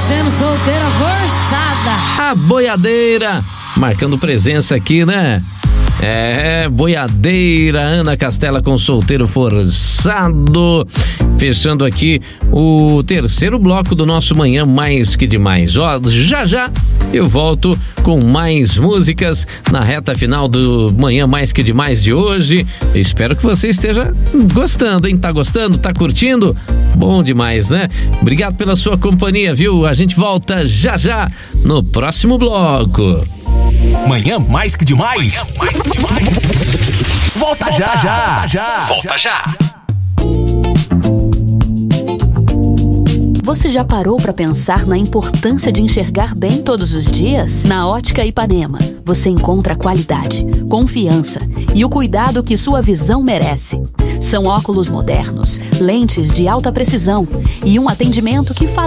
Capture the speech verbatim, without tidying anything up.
sendo solteira forçada. A boiadeira marcando presença aqui, né? É, boiadeira, Ana Castela com Solteiro Forçado. Fechando aqui o terceiro bloco do nosso Manhã Mais Que Demais. Ó, já já eu volto com mais músicas na reta final do Manhã Mais Que Demais de hoje. Espero que você esteja gostando, hein? Tá gostando? Tá curtindo? Bom demais, né? Obrigado pela sua companhia, viu? A gente volta já já no próximo bloco. Manhã Mais Que Demais. Manhã Mais Que Demais. Volta, volta já, já, já. Volta já. Você já parou para pensar na importância de enxergar bem todos os dias? Na Ótica Ipanema, você encontra qualidade, confiança e o cuidado que sua visão merece. São óculos modernos, lentes de alta precisão e um atendimento que fará